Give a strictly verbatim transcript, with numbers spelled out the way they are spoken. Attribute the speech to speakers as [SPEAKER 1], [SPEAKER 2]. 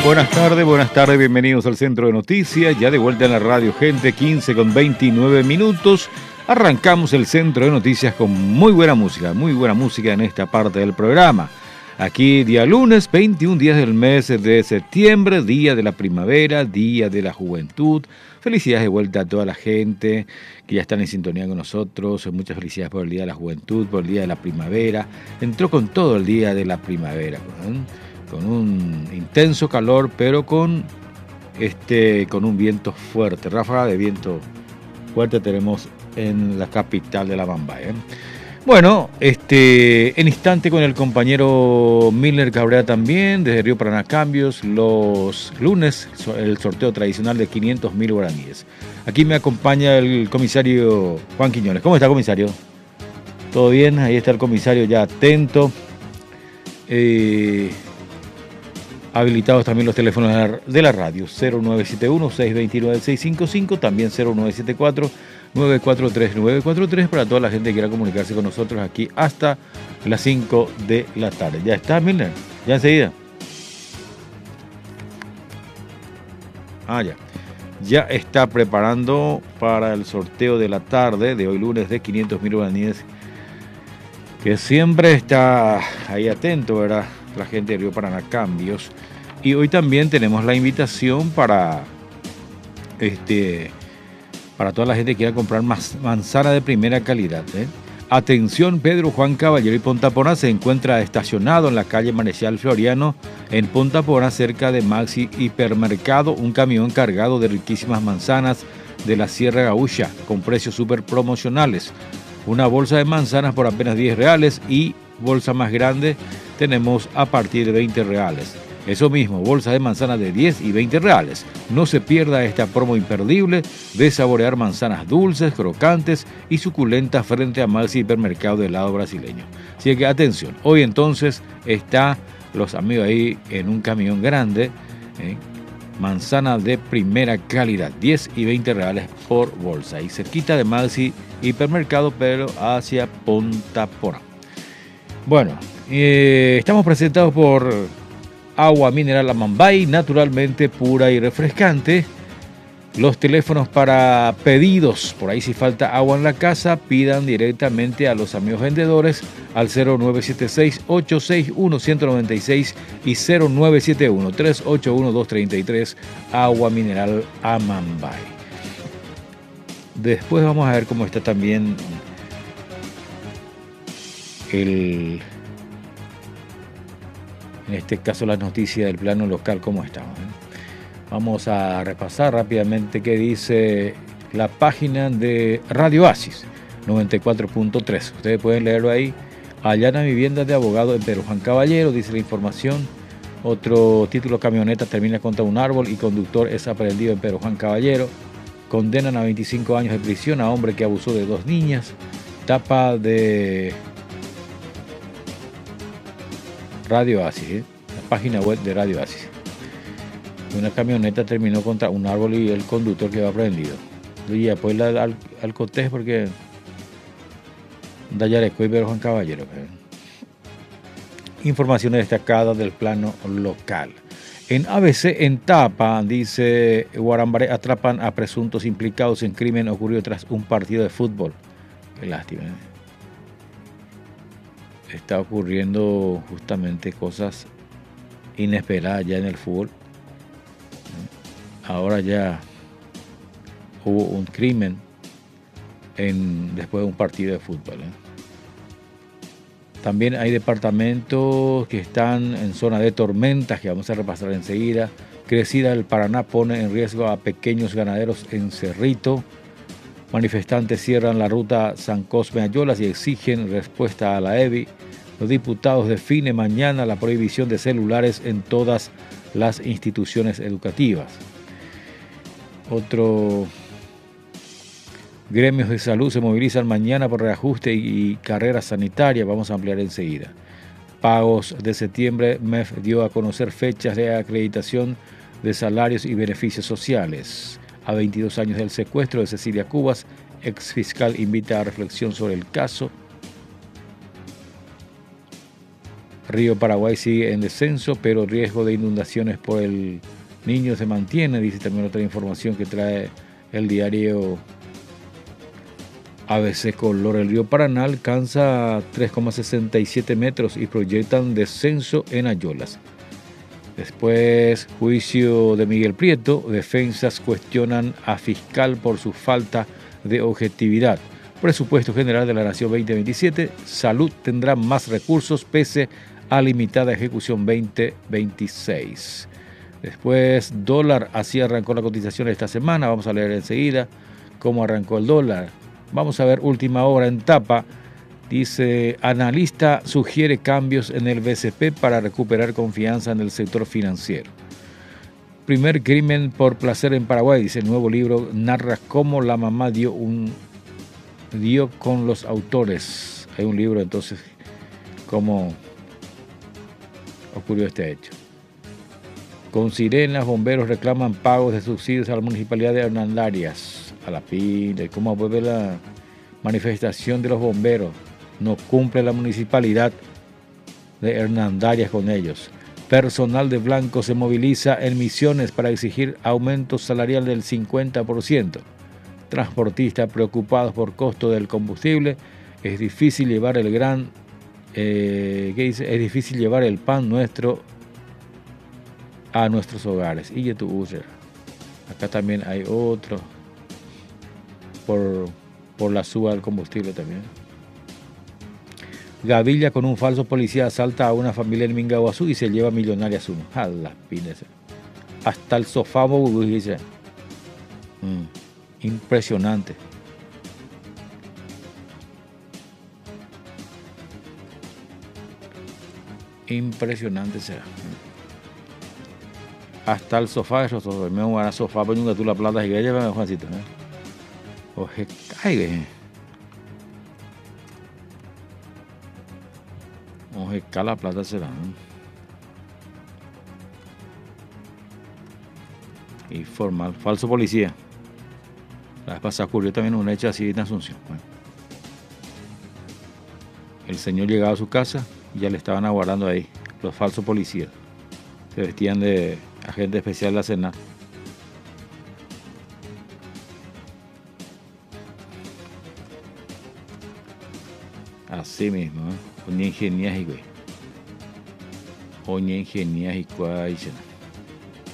[SPEAKER 1] Buenas tardes, buenas tardes, bienvenidos al Centro de Noticias, ya de vuelta en la radio, gente, quince con veintinueve minutos. Arrancamos el Centro de Noticias con muy buena música, muy buena música en esta parte del programa. Aquí día lunes, veintiún días del mes de septiembre, día de la primavera, día de la juventud. Felicidades de vuelta a toda la gente que ya están en sintonía con nosotros. Muchas felicidades por el día de la juventud, por el día de la primavera. Entró con todo el día de la primavera, ¿eh? Con un intenso calor, pero con este con un viento fuerte, ráfaga de viento fuerte tenemos en la capital de la Bamba, ¿eh? Bueno, este en instante con el compañero Miller Cabrera también, desde Río Paraná Cambios, los lunes el sorteo tradicional de quinientos mil guaraníes. Aquí me acompaña el comisario Juan Quiñones. ¿Cómo está, comisario? ¿Todo bien? Ahí está el comisario ya atento. Eh... Habilitados también los teléfonos de la, de la radio, cero nueve siete uno, seis dos nueve, seis cinco cinco, también cero nueve siete cuatro, nueve cuatro tres, nueve cuatro tres para toda la gente que quiera comunicarse con nosotros aquí hasta las cinco de la tarde. ¿Ya está, Milner? ¿Ya enseguida? Ah, ya. Ya está preparando para el sorteo de la tarde de hoy lunes de quinientos mil guaraníes, que siempre está ahí atento, ¿verdad? La gente de Río Paraná Cambios. Y hoy también tenemos la invitación para este para toda la gente que quiera comprar más manzana de primera calidad, ¿eh? Atención, Pedro Juan Caballero y Punta Porá se encuentra estacionado en la calle Marechal Floriano en Punta Porá, cerca de Maxi Hipermercado, un camión cargado de riquísimas manzanas de la Sierra Gaúcha con precios súper promocionales. Una bolsa de manzanas por apenas diez reales y bolsa más grande tenemos a partir de veinte reales. Eso mismo, bolsa de manzanas de diez y veinte reales. No se pierda esta promo imperdible de saborear manzanas dulces, crocantes y suculentas frente a Maxi Hipermercado del lado brasileño. Así que atención, hoy entonces está los amigos ahí en un camión grande, ¿eh? Manzana de primera calidad, diez y veinte reales por bolsa. Y cerquita de Maxi Hipermercado, pero hacia Punta Porá. Bueno, eh, estamos presentados por Agua Mineral Amambay, naturalmente pura y refrescante. Los teléfonos para pedidos, por ahí si falta agua en la casa, pidan directamente a los amigos vendedores al cero nueve siete seis, ocho seis uno, uno nueve seis y cero nueve siete uno, tres ocho uno, dos tres tres, Agua Mineral Amambay. Después vamos a ver cómo está también el... en este caso las noticias del plano local, cómo estamos, ¿eh? Vamos a repasar rápidamente qué dice la página de Radio Oasis noventa y cuatro punto tres. Ustedes pueden leerlo ahí. Allana vivienda de abogado en Pedro Juan Caballero, dice la información. Otro título: camioneta termina contra un árbol y conductor es aprehendido en Pedro Juan Caballero. Condenan a veinticinco años de prisión a hombre que abusó de dos niñas. Tapa de Radio Oasis, ¿eh? La página web de Radio Oasis. Una camioneta terminó contra un árbol y el conductor quedó aprehendido. Y después al, al, al cotejo porque Dayareco y Pedro Juan Caballero. ¿eh? Informaciones destacadas del plano local. En A B C, en Tapa, dice Guarambaré, atrapan a presuntos implicados en crimen ocurrido tras un partido de fútbol. Qué lástima, ¿eh? Está ocurriendo justamente cosas inesperadas ya en el fútbol. Ahora ya hubo un crimen en, después de un partido de fútbol, ¿eh? También hay departamentos que están en zona de tormentas, que vamos a repasar enseguida. Crecida del Paraná pone en riesgo a pequeños ganaderos en Cerrito. Manifestantes cierran la ruta San Cosme Ayolas y exigen respuesta a la E B I. Los diputados definen mañana la prohibición de celulares en todas las instituciones educativas. Otro: gremios de salud se movilizan mañana por reajuste y carrera sanitaria. Vamos a ampliar enseguida. Pagos de septiembre. M E F dio a conocer fechas de acreditación de salarios y beneficios sociales. A veintidós años del secuestro de Cecilia Cubas, ex fiscal invita a reflexión sobre el caso. Río Paraguay sigue en descenso, pero riesgo de inundaciones por el Niño se mantiene, dice también otra información que trae el diario A B C Color. El río Paraná alcanza tres coma sesenta y siete metros y proyectan descenso en Ayolas. Después, juicio de Miguel Prieto, defensas cuestionan a fiscal por su falta de objetividad. Presupuesto General de la Nación veinte veintisiete, salud tendrá más recursos pese a limitada ejecución veinte veintiséis. Después, dólar, así arrancó la cotización esta semana. Vamos a leer enseguida cómo arrancó el dólar. Vamos a ver última hora en tapa. Dice, analista sugiere cambios en el B C P para recuperar confianza en el sector financiero. Primer crimen por placer en Paraguay, dice el nuevo libro, narra cómo la mamá dio, un, dio con los autores. Hay un libro entonces, cómo ocurrió este hecho. Con sirenas, bomberos reclaman pagos de subsidios a la municipalidad de Hernandarias. A la pinta, ¿cómo vuelve la manifestación de los bomberos? No cumple la municipalidad de Hernandarias con ellos. Personal de Blanco se moviliza en Misiones para exigir aumento salarial del cincuenta por ciento. Transportistas preocupados por costo del combustible. Es difícil llevar el gran, eh, ¿qué dice? Es difícil llevar el pan nuestro a nuestros hogares. Y tu user. Acá también hay otro por, por la suba del combustible también. Gavilla con un falso policía asalta a una familia en Mingaguazú y se lleva millonarias uno. A las pines. Hasta el sofá dice. Mm, impresionante. Impresionante será. Hasta el sofá, eso todo. Me voy a sofá, pero nunca tú la plata y que lleva Juancito. Oje, caiga. Oje, la plata será. Y formal, falso policía. La vez pasada ocurrió también un hecho así en Asunción. Bueno. El señor llegaba a su casa y ya le estaban aguardando ahí los falsos policías. Se vestían de agente especial de la Sena. Así mismo, ¿eh? Oña ingenias y güey. Oña ingenias y cuáles.